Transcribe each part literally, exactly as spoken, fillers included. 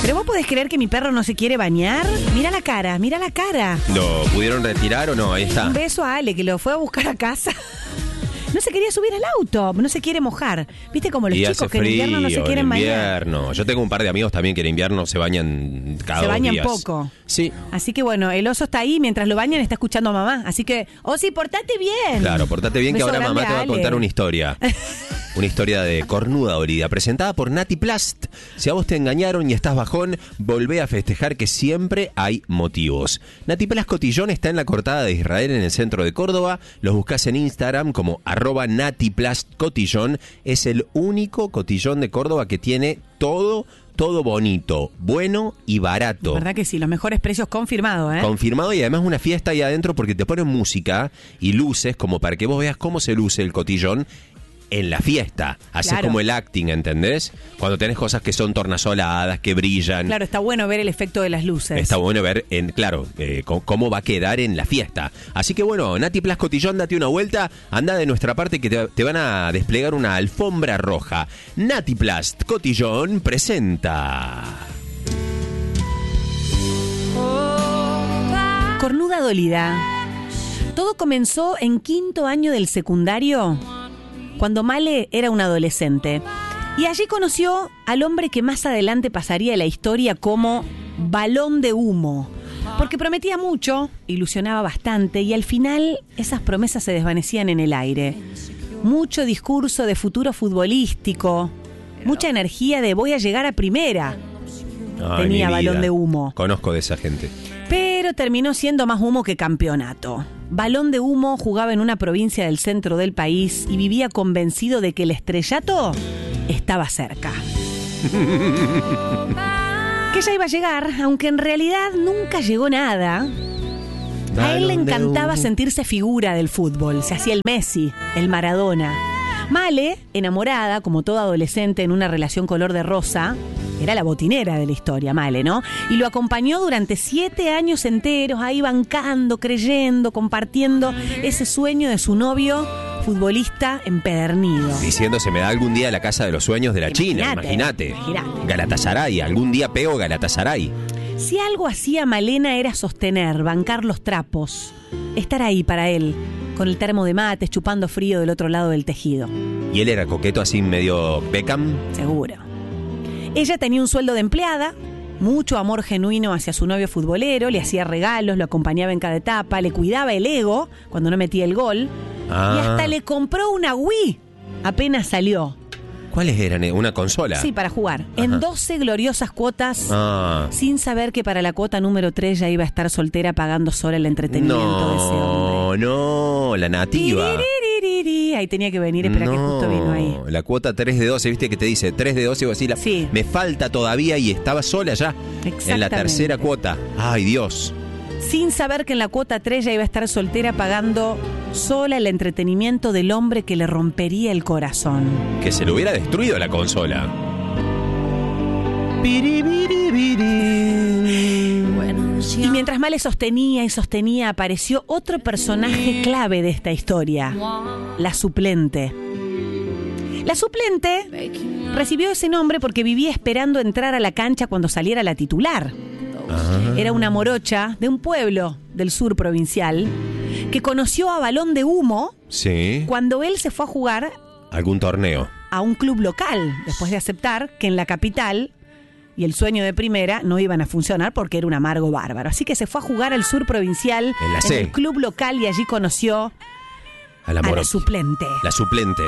Pero vos podés creer que mi perro no se quiere bañar. Mira la cara, mira la cara. ¿Lo pudieron retirar o no? Ahí está. Un beso a Ale, que lo fue a buscar a casa. No se quería subir al auto, no se quiere mojar. ¿Viste como los y chicos hace que en invierno no se frío, quieren en bañar? invierno. Yo tengo un par de amigos también que en invierno se bañan cada Se dos bañan días. poco. Sí. Así que bueno, el oso está ahí, mientras lo bañan está escuchando a mamá. Así que, Osi, portate bien. Claro, portate bien, que Beso ahora grande mamá te va a Ale. contar una historia. Una historia de cornuda dolida, presentada por Nati Plast. Si a vos te engañaron y estás bajón, volvé a festejar que siempre hay motivos. Nati Plast Cotillón está en la Cortada de Israel, en el centro de Córdoba. Los buscás en Instagram como arroba Nati Plast Cotillón. Es el único cotillón de Córdoba que tiene todo, todo bonito, bueno y barato. ¿Verdad que sí? Los mejores precios confirmados, ¿eh? Confirmado, y además una fiesta ahí adentro porque te ponen música y luces como para que vos veas cómo se luce el cotillón en la fiesta. Haces Claro. como el acting, ¿entendés? Cuando tenés cosas que son tornasoladas, que brillan. Claro, está bueno ver el efecto de las luces. Está bueno ver, en claro, eh, cómo, cómo va a quedar en la fiesta. Así que bueno, Nati Plast Cotillón, date una vuelta, anda de nuestra parte que te, te van a desplegar una alfombra roja. Nati Plast Cotillón presenta... Cornuda dolida. Todo comenzó en quinto año del secundario, cuando Male era un adolescente. Y allí conoció al hombre que más adelante pasaría a la historia como balón de humo. Porque prometía mucho, ilusionaba bastante y al final esas promesas se desvanecían en el aire. Mucho discurso de futuro futbolístico, mucha energía de voy a llegar a primera. Ay, Tenía mi balón vida. de humo. Conozco de esa gente. Pero terminó siendo más humo que campeonato. Balón de humo jugaba en una provincia del centro del país y vivía convencido de que el estrellato estaba cerca. Que ya iba a llegar, aunque en realidad nunca llegó nada. A él le Balón de encantaba humo. sentirse figura del fútbol. Se hacía el Messi, el Maradona. Male, enamorada, como toda adolescente en una relación color de rosa, era la botinera de la historia, Male, ¿no? Y lo acompañó durante siete años enteros, ahí bancando, creyendo, compartiendo ese sueño de su novio futbolista empedernido. Diciendo, se me da algún día la casa de los sueños de la China, imagínate. Imagínate. Galatasaray, algún día pego Galatasaray. Si algo hacía Malena era sostener, bancar los trapos, estar ahí para él, con el termo de mates, chupando frío del otro lado del tejido. Y él era coqueto así medio Beckham. Seguro. Ella tenía un sueldo de empleada, mucho amor genuino hacia su novio futbolero, le hacía regalos, lo acompañaba en cada etapa, le cuidaba el ego cuando no metía el gol, Ah. y hasta le compró una Wii apenas salió. ¿Cuáles eran? ¿Una consola? Sí, para jugar. Ajá. En doce gloriosas cuotas, Ah. sin saber que para la cuota número tres ya iba a estar soltera pagando sola el entretenimiento de ese hombre. No, no, la nativa. Tiriririri. Ahí tenía que venir, espera que justo vino ahí. La cuota tres de doce, viste que te dice tres de doce y vos decís, la- Sí. me falta todavía y estaba sola ya. En la Exactamente. tercera cuota. Ay, Dios. Sin saber que en la cuota tres ya iba a estar soltera pagando sola el entretenimiento del hombre que le rompería el corazón. Que se le hubiera destruido la consola. Y mientras Male sostenía y sostenía, apareció otro personaje clave de esta historia, la suplente. La suplente recibió ese nombre porque vivía esperando entrar a la cancha cuando saliera la titular. Ah. Era una morocha de un pueblo del sur provincial que conoció a Balón de Humo Sí. cuando él se fue a jugar Algún torneo. a un club local, después de aceptar que en la capital y el sueño de primera no iban a funcionar porque era un amargo bárbaro. Así que se fue a jugar al sur provincial, En la C. el club local, y allí conoció A la, a la moro- suplente. La suplente.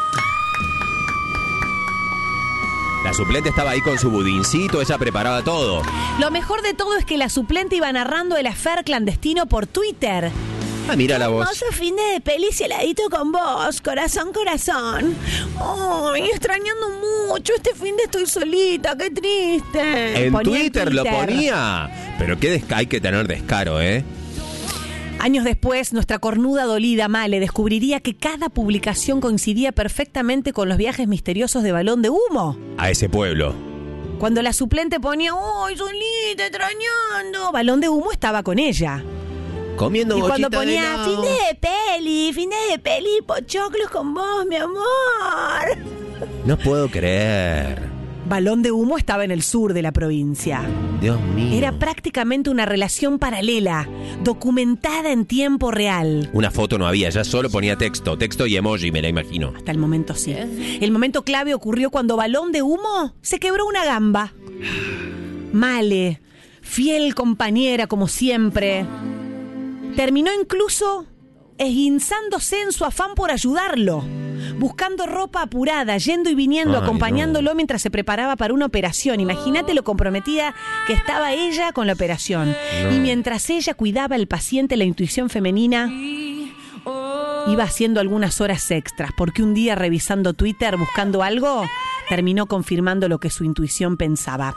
La suplente estaba ahí con su budincito, ella preparaba todo. Lo mejor de todo es que la suplente iba narrando el affair clandestino por Twitter. Ah, mira la voz. Hermoso fin de pelis heladito con vos, corazón, corazón. Ay, extrañando mucho, este fin de estoy solita, qué triste. En Ponía Twitter, lo Twitter. ponía. Pero qué desca- hay que tener descaro, ¿eh? Años después, nuestra cornuda dolida Male descubriría que cada publicación coincidía perfectamente con los viajes misteriosos de Balón de Humo. A ese pueblo. Cuando la suplente ponía, ¡ay, solita, extrañando! Balón de Humo estaba con ella. Comiendo Y cuando bollita de ponía, helado. fin de peli, fin de peli, pochoclos con vos, mi amor. No puedo creer. Balón de Humo estaba en el sur de la provincia. Dios mío. Era prácticamente una relación paralela, documentada en tiempo real. Una foto no había, ya solo ponía texto, texto y emoji, me la imagino. Hasta el momento sí. El momento clave ocurrió cuando Balón de Humo se quebró una gamba. Male, fiel compañera como siempre, terminó incluso esguinzándose en su afán por ayudarlo, buscando ropa apurada, yendo y viniendo, Ay, acompañándolo no. mientras se preparaba para una operación. Imagínate lo comprometida que estaba ella con la operación. No. Y mientras ella cuidaba al paciente, la intuición femenina iba haciendo algunas horas extras, porque un día, revisando Twitter, buscando algo, terminó confirmando lo que su intuición pensaba.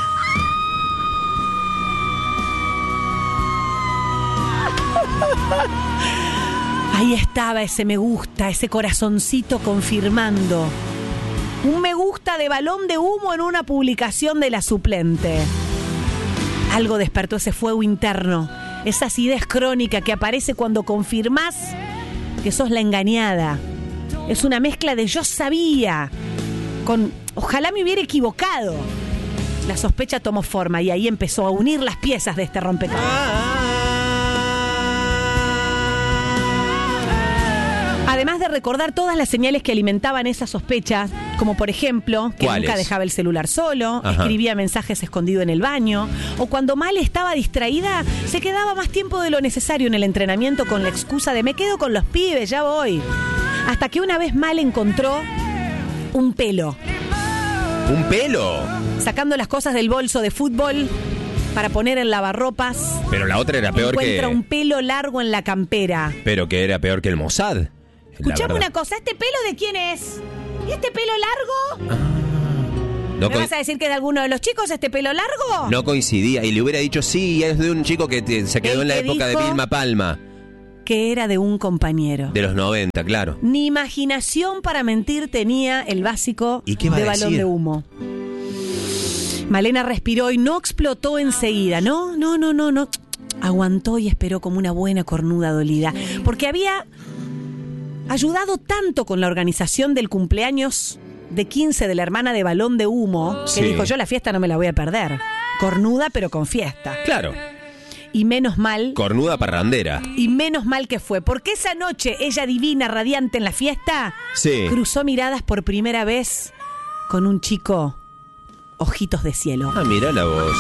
Ahí estaba ese me gusta, ese corazoncito confirmando. Un me gusta de Balón de Humo en una publicación de La Suplente. Algo despertó ese fuego interno, esa acidez crónica que aparece cuando confirmás que sos la engañada. Es una mezcla de yo sabía con ojalá me hubiera equivocado. La sospecha tomó forma y ahí empezó a unir las piezas de este rompecabezas. Además de recordar todas las señales que alimentaban esa sospecha, como por ejemplo, que ¿cuáles? nunca dejaba el celular solo, Ajá. escribía mensajes escondido en el baño, o cuando Male estaba distraída, se quedaba más tiempo de lo necesario en el entrenamiento con la excusa de me quedo con los pibes, ya voy. Hasta que una vez Male encontró un pelo. ¿Un pelo? Sacando las cosas del bolso de fútbol para poner en lavarropas, Pero la otra era peor que... encuentra un pelo largo en la campera. Pero que era peor que el Mossad. Escuchame una cosa, ¿este pelo de quién es? ¿Y este pelo largo? No, ¿Me co- vas a decir que de alguno de los chicos este pelo largo? no coincidía. Y le hubiera dicho, sí, es de un chico que te- se quedó El en la que época dijo- de Vilma Palma. Que era de un compañero. De los noventa, claro. Ni imaginación para mentir tenía el básico ¿Y qué va de a Balón decir? de Humo. Malena respiró y no explotó enseguida. No, no, no, no, no. Aguantó y esperó como una buena cornuda dolida. Porque había ayudado tanto con la organización del cumpleaños de quince de la hermana de Balón de Humo, que Sí. dijo, yo la fiesta no me la voy a perder. Cornuda, pero con fiesta. Claro. Y menos mal, Cornuda parrandera. y menos mal que fue, porque esa noche, ella divina, radiante en la fiesta, Sí. cruzó miradas por primera vez con un chico ojitos de cielo. Ah, mira la voz.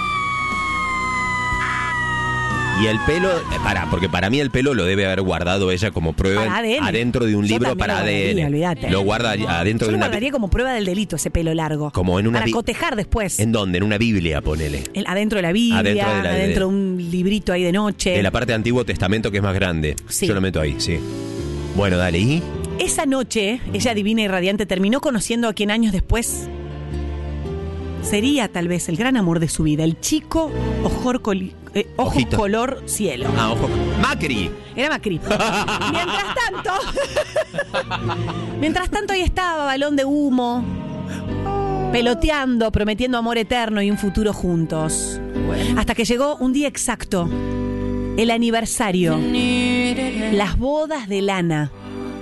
Y el pelo, eh, pará, porque para mí el pelo lo debe haber guardado ella como prueba Para A D N. adentro de un Yo libro también para lo guardaría, A D N. olvídate. Lo guarda adentro Yo de lo una... guardaría como prueba del delito ese pelo largo. Como en una Para bi- cotejar después. ¿En dónde? En una Biblia, ponele. El- adentro de la Biblia, Adentro de la- adentro de un librito ahí de noche. De la parte de Antiguo Testamento que es más grande. Sí. Yo lo meto ahí, sí. Bueno, dale, ¿y? Esa noche, ella divina y radiante terminó conociendo a quien años después sería tal vez el gran amor de su vida, el chico ojor coli- eh, ojos Ojito. color cielo. Ah, ojo. ¡Macri! Era Macri. Mientras tanto, mientras tanto ahí estaba Balón de Humo, peloteando, prometiendo amor eterno y un futuro juntos. Hasta que llegó un día exacto, el aniversario, las bodas de lana.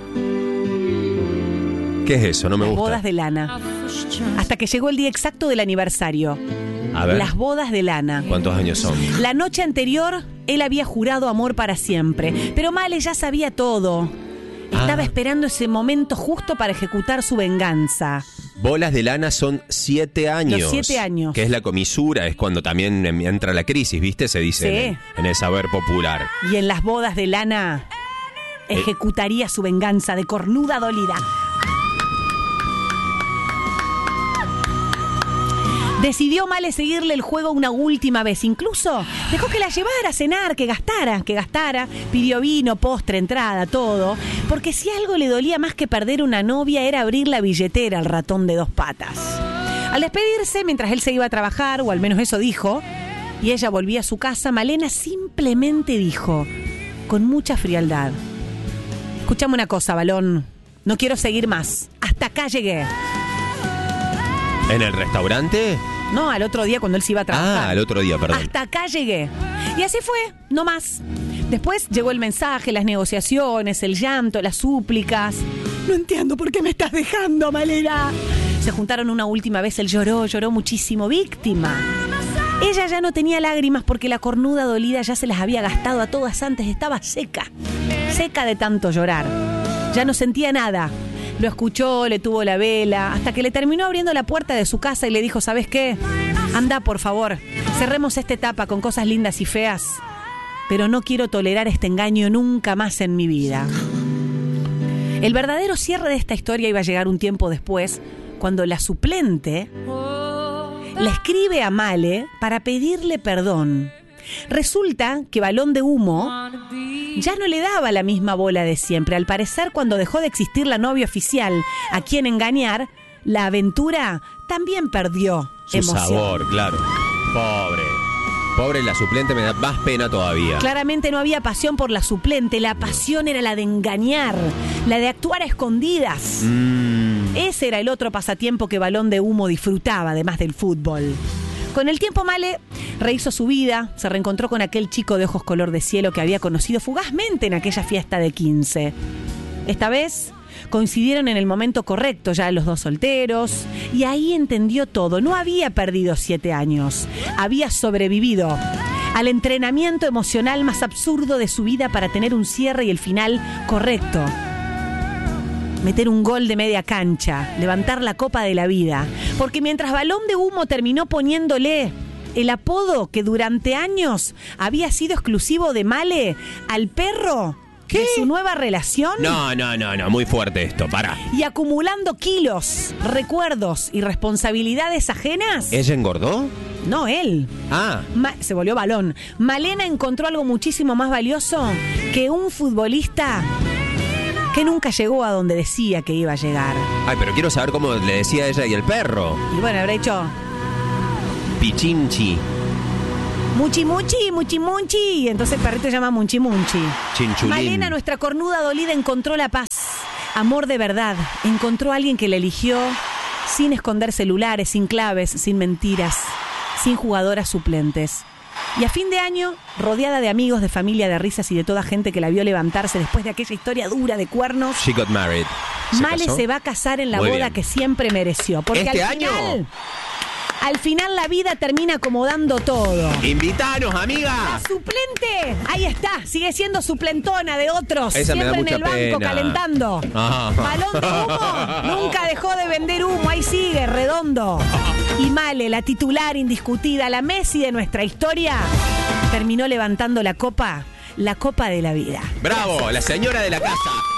¿Qué es eso? No me Las gusta. bodas de lana. Hasta que llegó el día exacto del aniversario. A ver, Las bodas de lana. ¿cuántos años son? La noche anterior, él había jurado amor para siempre. Pero Male ya sabía todo. Estaba Ah. esperando ese momento justo para ejecutar su venganza. Bolas de lana son siete años. Los siete años. Que es la comisura, es cuando también em- entra la crisis, ¿viste? Se dice Sí. en, el, en el saber popular. Y en las bodas de lana, ejecutaría su venganza de cornuda dolida. Decidió Male seguirle el juego una última vez. Incluso dejó que la llevara a cenar, que gastara, que gastara. Pidió vino, postre, entrada, todo. Porque si algo le dolía más que perder una novia era abrir la billetera al ratón de dos patas. Al despedirse, mientras él se iba a trabajar, o al menos eso dijo, y ella volvía a su casa, Malena simplemente dijo, con mucha frialdad: escuchame una cosa, Balón. No quiero seguir más. Hasta acá llegué. ¿En el restaurante? No, al otro día cuando él se iba a trabajar. Ah, al otro día, perdón. Hasta acá llegué. Y así fue, no más. Después llegó el mensaje, las negociaciones, el llanto, las súplicas. No entiendo por qué me estás dejando, Malena. Se juntaron una última vez, él lloró, lloró muchísimo, víctima. Ella ya no tenía lágrimas porque la cornuda dolida ya se las había gastado a todas antes, estaba seca, seca de tanto llorar. Ya no sentía nada. Lo escuchó, le tuvo la vela, hasta que le terminó abriendo la puerta de su casa y le dijo, ¿sabes qué? Anda, por favor, cerremos esta etapa con cosas lindas y feas, pero no quiero tolerar este engaño nunca más en mi vida. El verdadero cierre de esta historia iba a llegar un tiempo después, cuando la suplente le escribe a Male para pedirle perdón. Resulta que Balón de Humo ya no le daba la misma bola de siempre. Al parecer, cuando dejó de existir la novia oficial a quien engañar, la aventura también perdió Su emoción. sabor, claro. Pobre. Pobre, la suplente me da más pena todavía. Claramente no había pasión por la suplente. La pasión era la de engañar, la de actuar a escondidas. Mm. Ese era el otro pasatiempo que Balón de Humo disfrutaba, además del fútbol. Con el tiempo, Male rehizo su vida, se reencontró con aquel chico de ojos color de cielo que había conocido fugazmente en aquella fiesta de quince. Esta vez coincidieron en el momento correcto, ya los dos solteros, y ahí entendió todo. No había perdido siete años, había sobrevivido al entrenamiento emocional más absurdo de su vida para tener un cierre y el final correcto. Meter un gol de media cancha, levantar la copa de la vida. Porque mientras Balón de Humo terminó poniéndole el apodo que durante años había sido exclusivo de Male al perro ¿Qué? de su nueva relación. No, no, no, no, muy fuerte esto, pará. Y acumulando kilos, recuerdos y responsabilidades ajenas. ¿Ella engordó? No, él. Ah. Ma- se volvió Balón. Malena encontró algo muchísimo más valioso que un futbolista que nunca llegó a donde decía que iba a llegar. Ay, pero quiero saber cómo le decía a ella y el perro. Y bueno, habrá dicho Pichinchi. Muchi Muchi, Muchi Munchi. Y entonces el perrito se llama Munchi Munchi. Chinchulín. Malena, nuestra cornuda dolida, encontró la paz. Amor de verdad. Encontró a alguien que la eligió sin esconder celulares, sin claves, sin mentiras, sin jugadoras suplentes. Y a fin de año, rodeada de amigos, de familia, de risas y de toda gente que la vio levantarse después de aquella historia dura de cuernos, She got married. ¿Se Male casó? se va a casar en la Muy boda bien. que siempre mereció. Porque ¿Este al año? final, al final la vida termina acomodando todo. ¡Invítanos, amiga! Suplente, ahí está, sigue siendo suplentona de otros, Esa me da siempre en mucha el banco pena. calentando. Ah. Balón de Humo nunca dejó de vender humo, ahí sigue, redondo. Y Male, la titular indiscutida, la Messi de nuestra historia, terminó levantando la copa, la copa de la vida. ¡Bravo! La señora de la casa.